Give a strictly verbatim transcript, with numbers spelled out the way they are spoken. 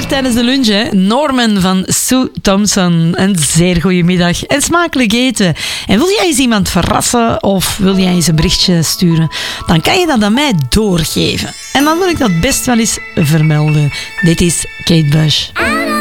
tijdens de lunch, hè? Norman van Sue Thompson. Een zeer goede middag en smakelijk eten. En wil jij eens iemand verrassen of wil jij eens een berichtje sturen? Dan kan je dat aan mij doorgeven. En dan wil ik dat best wel eens vermelden. Dit is Kate Bush.